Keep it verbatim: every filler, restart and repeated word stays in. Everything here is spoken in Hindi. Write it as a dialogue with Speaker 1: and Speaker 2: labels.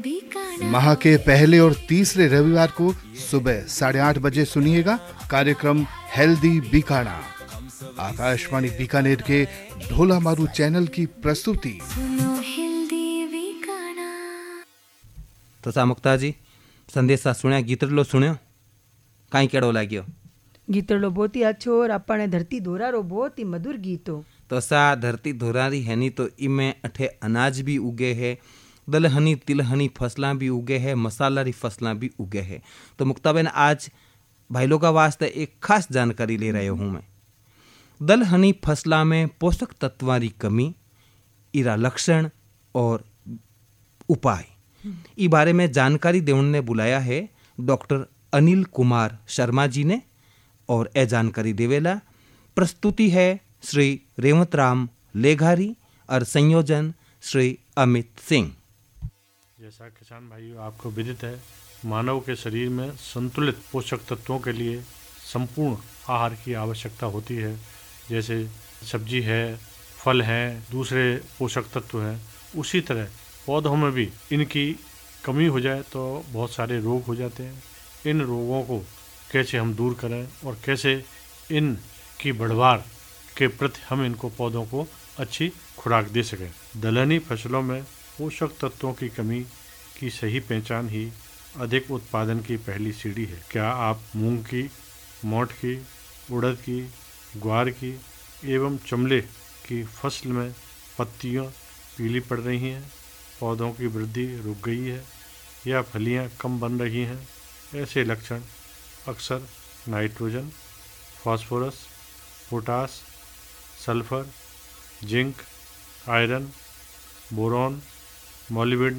Speaker 1: माह के पहले और तीसरे रविवार को सुबह साढ़े आठ बजे सुनिएगा कार्यक्रम हेल्दी बीकाना। आकाशवाणी बीकानेर के ढोला मारू चैनल की प्रस्तुति।
Speaker 2: तो सा मुक्ताजी संदेशा सुण्या, गीतड़ो सुण्यो, काई केड़ो लाग्यो?
Speaker 3: गीतड़ो बहुत ही अच्छो और अपने धरती धोरारो बहुत ही मधुर गीतो।
Speaker 2: तो सा धरती धोरारी है नी तो इमें अठे अनाज भी उगे है, दलहनी तिलहनी फसलां भी उगे है, मसालारी फसलां भी उगे है। तो मुक्ताबेन आज भाई लोग का वास्ते एक खास जानकारी ले रहे हूँ मैं। दलहनी फसलां में पोषक तत्वारी कमी, इरा लक्षण और उपाय, ई बारे में जानकारी देने ने बुलाया है डॉक्टर अनिल कुमार शर्मा जी ने, और ए जानकारी देवेला प्रस्तुति है श्री रेवतराम लेघारी और संयोजन श्री अमित सिंह।
Speaker 4: जैसा किसान भाइयों आपको विदित है, मानव के शरीर में संतुलित पोषक तत्वों के लिए संपूर्ण आहार की आवश्यकता होती है। जैसे सब्जी है, फल हैं, दूसरे पोषक तत्व हैं, उसी तरह पौधों में भी इनकी कमी हो जाए तो बहुत सारे रोग हो जाते हैं। इन रोगों को कैसे हम दूर करें और कैसे इन की बढ़वार के प्रति हम इनको पौधों को अच्छी खुराक दे सकें। दलहनी फसलों में पोषक तत्वों की कमी की सही पहचान ही अधिक उत्पादन की पहली सीढ़ी है। क्या आप मूंग की, मोठ की, उड़द की, ग्वार की एवं चमले की फसल में पत्तियां पीली पड़ रही हैं, पौधों की वृद्धि रुक गई है या फलियां कम बन रही हैं? ऐसे लक्षण अक्सर nitrogen, phosphorus, potash, sulphur, zinc, iron, boron, molybdenum